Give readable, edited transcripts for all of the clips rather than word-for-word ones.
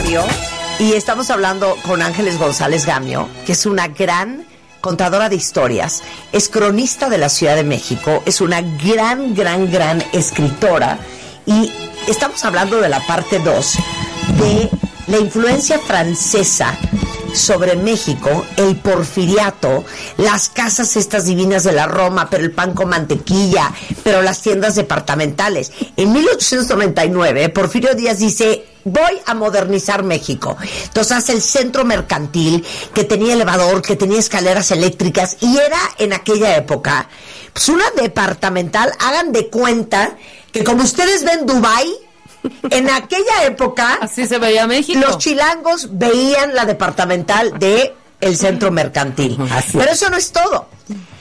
Radio y estamos hablando con Ángeles González Gamio, que es una gran contadora de historias, es cronista de la Ciudad de México, es una gran escritora, y estamos hablando de la parte 2 de la influencia francesa sobre México, el porfiriato, las casas estas divinas de la Roma, pero el pan con mantequilla, pero las tiendas departamentales. En 1899, Porfirio Díaz dice: voy a modernizar México. Entonces hace el centro mercantil, que tenía elevador, que tenía escaleras eléctricas, y era en aquella época pues una departamental. Hagan de cuenta que como ustedes ven Dubái, en aquella época así se veía México. Los chilangos veían la departamental de el centro mercantil. Pero eso no es todo.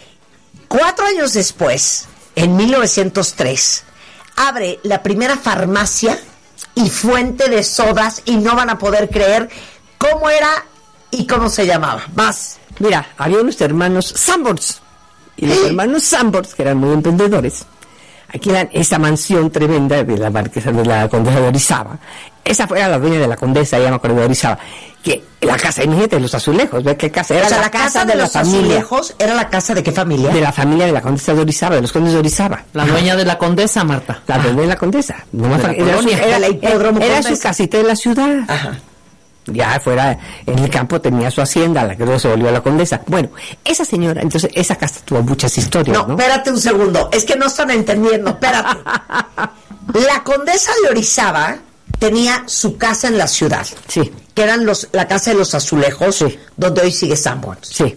4 años después, en 1903, abre la primera farmacia y fuente de sodas, y no van a poder creer cómo era y cómo se llamaba. Más. Mira, había unos hermanos Sanborns, y los hermanos Sanborns, que eran muy emprendedores, alquilan esa mansión tremenda de la marquesa de la condesa de Orizaba. Esa fue la dueña de la condesa, ella me acuerdo, de Orizaba, que la casa, imagínate, los azulejos, ¿ves qué casa era? O sea, la casa de los azulejos era la casa de qué familia? De la familia de la condesa de Orizaba, de los condes de Orizaba. La dueña de la condesa, Marta. La dueña de la condesa. No de era su casita de la ciudad. Ajá. Ya fuera en el campo tenía su hacienda, la que luego se volvió la condesa. Bueno, esa señora, entonces esa casa tuvo muchas historias, ¿no? Espérate un segundo, es que no están entendiendo, espérate. La condesa de Orizaba tenía su casa en la ciudad. Sí. Que eran la casa de los azulejos, sí, donde hoy sigue Sanborns. Sí.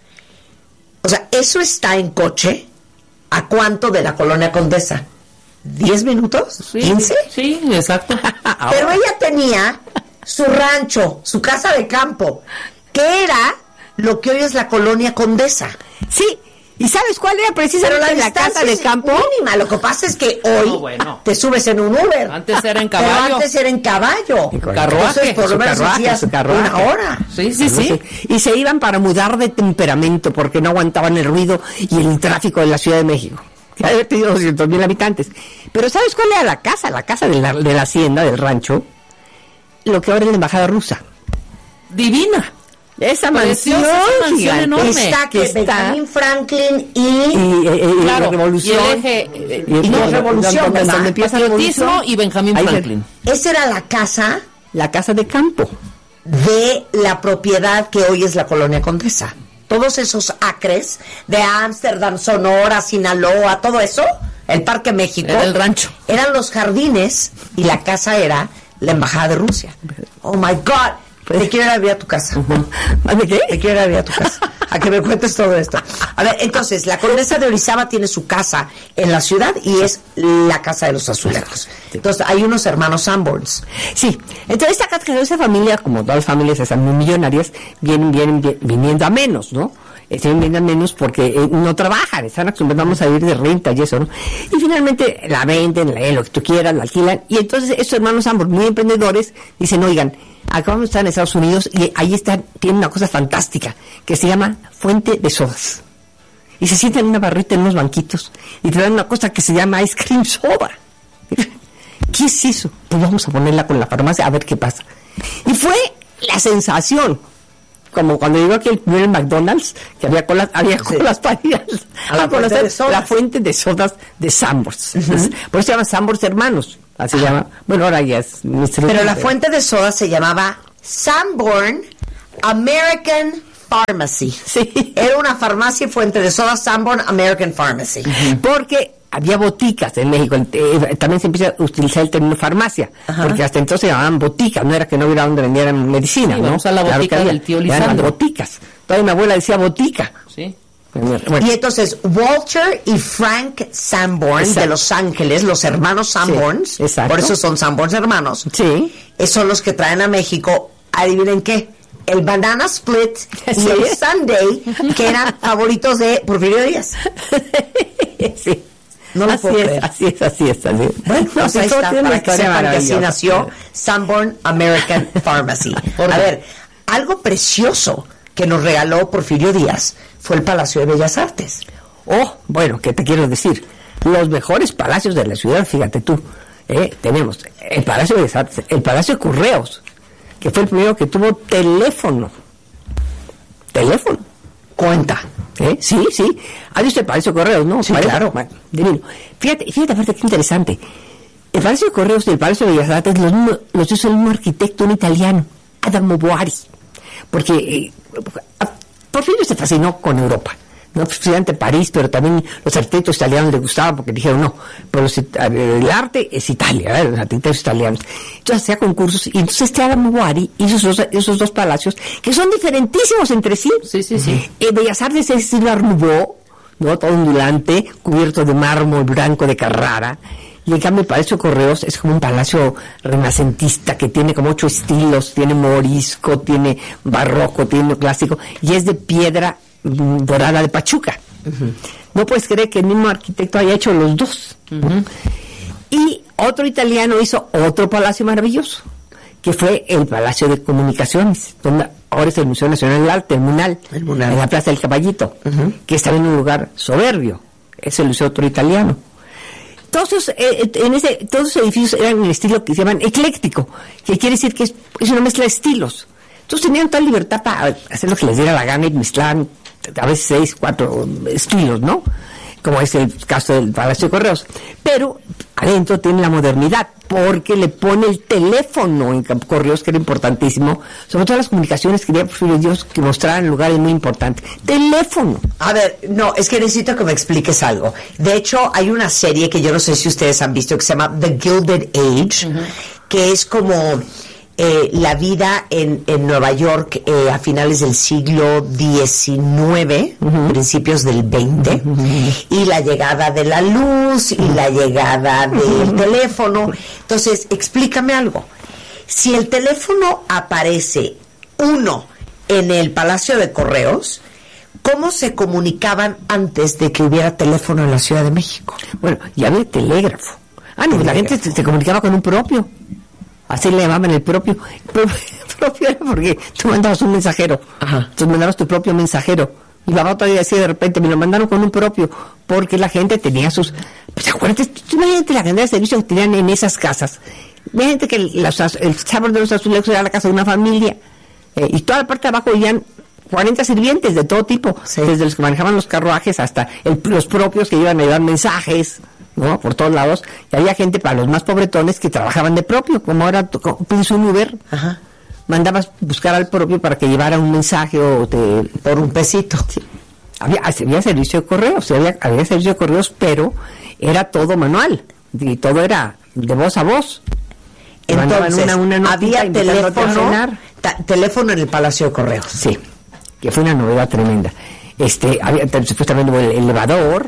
O sea, eso está en coche. ¿A cuánto de la colonia Condesa? ¿10 minutos? Sí, ¿15? Sí, exacto. Pero ella tenía su rancho, su casa de campo, que era lo que hoy es la colonia Condesa. Sí, ¿y sabes cuál era precisamente la casa de campo? Mínima. Lo que pasa es que hoy te subes en un Uber. Antes era en caballo. Pero antes era en caballo. Carruaje. Por lo menos hacías una hora. Sí. Y se iban para mudar de temperamento porque no aguantaban el ruido y el tráfico de la Ciudad de México, que había tenido 200,000 habitantes. Pero ¿sabes cuál era la casa? La casa de la hacienda, del rancho, lo que ahora es la embajada rusa. Divina. Esa mansión enorme. Está Benjamin Franklin y la revolución. Y la revolución, donde empieza el patriotismo y Benjamin Franklin. Esa era la casa de campo de la propiedad que hoy es la colonia Condesa. Todos esos acres de Ámsterdam, Sonora, Sinaloa, todo eso, el Parque México, era el rancho, eran los jardines, y la casa era la embajada de Rusia. Oh my God. Te quiero ir a vivir a tu casa. ¿De qué? Te quiero ir a vivir a tu casa. A que me cuentes todo esto. A ver, entonces, la condesa de Orizaba tiene su casa en la ciudad y es la casa de los azulejos. Entonces, hay unos hermanos Sanborns. Sí. Entonces, esa familia, como todas las familias están muy millonarias, vienen viniendo a menos, ¿no? Vienen a menos porque no trabajan, están acostumbrados a vivir de renta y eso, ¿no? Y finalmente la venden, lo que tú quieras, la alquilan. Y entonces, estos hermanos Sanborns, muy emprendedores, dicen: oigan, acabamos de estar en Estados Unidos y ahí tienen una cosa fantástica que se llama fuente de sodas. Y se sientan en una barrita, en unos banquitos, y te dan una cosa que se llama ice cream soda. ¿Qué es eso? Pues vamos a ponerla con la farmacia a ver qué pasa. Y fue la sensación. Como cuando llegó aquí el primer McDonald's, que había colas para ir a conocer la fuente de sodas de Sanborns. Uh-huh. Por eso se llama Sanborns Hermanos. Así se llama. Bueno, ahora ya es... Pero la fuente de soda se llamaba Sanborn American Pharmacy. Sí. Era una farmacia y fuente de soda, Sanborn American Pharmacy. Uh-huh. Porque había boticas en México. También se empieza a utilizar el término farmacia. Ajá. Porque hasta entonces se llamaban boticas. No era que no hubiera donde vendieran medicina, ¿no? Vamos a la botica del tío Lisandro. Eran boticas. Todavía mi abuela decía botica. Sí. Bueno. Y entonces Walter y Frank Sanborn, exacto, de Los Ángeles, los hermanos Sanborns, sí, por eso son Sanborns hermanos, sí, son los que traen a México, adivinen qué, el Banana Split y el Sunday, que eran favoritos de Porfirio Díaz. Sí. No lo puedo creer. Así es. Bueno, pues ahí está, para que sepan que así nació Sanborn American Pharmacy. A ver, algo precioso que nos regaló Porfirio Díaz fue el Palacio de Bellas Artes. Oh, bueno, ¿qué te quiero decir? Los mejores palacios de la ciudad, fíjate tú. Tenemos el Palacio de Bellas Artes, el Palacio de Correos, que fue el primero que tuvo teléfono. Cuenta. Sí. ¿Has visto el Palacio de Correos, no? Sí, claro. Bueno, divino. Fíjate, aparte, qué interesante. El Palacio de Correos y el Palacio de Bellas Artes los hizo el mismo arquitecto, un italiano, Adamo Boari. Porque Porfirio se fascinó con Europa. No, estudiante de París, pero también los arquitectos italianos le gustaban porque dijeron, no, pero el arte es Italia, los arquitectos italianos. Entonces hacía concursos y entonces Adamo Boari hizo esos dos palacios que son diferentísimos entre sí. Sí. Bellas Artes es estilo Art Nouveau, ¿no? Todo ondulante, cubierto de mármol blanco de Carrara. Y en cambio el Palacio de Correos es como un palacio renacentista que tiene como 8 estilos, tiene morisco, tiene barroco, tiene clásico, y es de piedra dorada de Pachuca. Uh-huh. No puedes creer que el mismo arquitecto haya hecho los dos. Uh-huh. Y otro italiano hizo otro palacio maravilloso, que fue el Palacio de Comunicaciones, donde ahora es el Museo Nacional del Arte, el MUNAL, en la Plaza del Caballito, uh-huh, que está en un lugar soberbio. Ese lo hizo otro italiano. Todos esos edificios eran en el estilo que se llaman ecléctico, que quiere decir que es una mezcla de estilos. Entonces tenían tal libertad para hacer lo que les diera la gana y mezclaban a veces 6, 4 estilos, ¿no? Como es el caso del Palacio de Correos. Pero adentro tiene la modernidad, porque le pone el teléfono en Correos, que era importantísimo. Sobre todo las comunicaciones, quería Porfirio Díaz que mostraran lugares muy importantes. ¡Teléfono! A ver, no, es que necesito que me expliques algo. De hecho, hay una serie que yo no sé si ustedes han visto, que se llama The Gilded Age, uh-huh, que es como la vida en Nueva York a finales del siglo XIX, uh-huh, principios del XX, uh-huh, y la llegada de la luz y la llegada del, uh-huh, teléfono. Entonces, explícame algo. Si el teléfono aparece en el Palacio de Correos, ¿cómo se comunicaban antes de que hubiera teléfono en la Ciudad de México? Bueno, ya había telégrafo. La gente se comunicaba con un propio. Así le llamaban el propio. Propio era porque tú mandabas un mensajero. Ajá. Tú mandabas tu propio mensajero. Y la otra decía de repente, me lo mandaron con un propio. Porque la gente tenía sus... Pues acuérdate, imagínate la cantidad de servicios que tenían en esas casas. Imagínate que el sabor de los azulejos era la casa de una familia. Y toda la parte de abajo vivían 40 sirvientes de todo tipo. Sí. Desde los que manejaban los carruajes hasta los propios que iban a llevar mensajes, ¿no? Por todos lados. Y había gente para los más pobretones que trabajaban de propio, como ahora pides un Uber. Ajá. Mandabas buscar al propio para que llevara un mensaje por un pesito. Sí. Había servicio de correos, había servicio de correos, pero era todo manual. Y todo era de voz a voz. Entonces, había teléfono en el Palacio de Correos. Sí, que fue una novedad tremenda. Había supuestamente el elevador.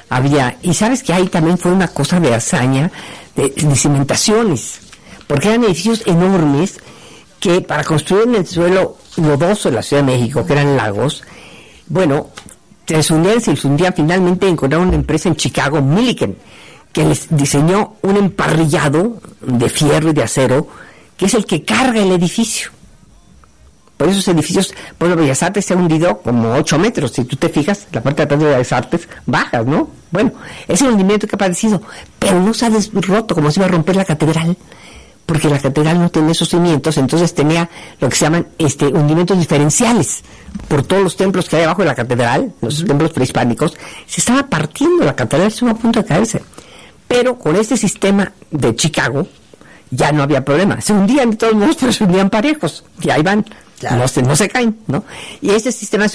Y sabes que ahí también fue una cosa de hazaña de cimentaciones, porque eran edificios enormes que para construir en el suelo lodoso de la Ciudad de México, que eran lagos, bueno, se hundían, finalmente encontraron una empresa en Chicago, Milliken, que les diseñó un emparrillado de fierro y de acero, que es el que carga el edificio. Por esos edificios, bueno, Bellas Artes se ha hundido como 8 metros. Si tú te fijas, la parte de atrás de Bellas Artes bajas, ¿no? Bueno, ese hundimiento que ha padecido, pero no se ha roto como se iba a romper la catedral, porque la catedral no tenía esos cimientos, entonces tenía lo que se llaman hundimientos diferenciales por todos los templos que hay abajo de la catedral, los templos prehispánicos. Se estaba partiendo la catedral, estuvo a punto de caerse. Pero con este sistema de Chicago ya no había problema. Se hundían de todos modos, pero se hundían parejos. Y ahí van. Claro. No se caen, ¿no? Y este sistema